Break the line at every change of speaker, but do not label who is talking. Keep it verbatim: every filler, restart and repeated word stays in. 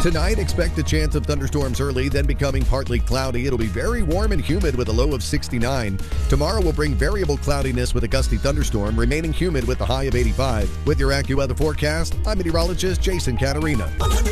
Tonight, expect a chance of thunderstorms early, then becoming partly cloudy. It'll be very warm and humid with a low of sixty-nine. Tomorrow will bring variable cloudiness with a gusty thunderstorm, remaining humid with a high of eighty-five. With your AccuWeather forecast, I'm meteorologist Jason Caterina.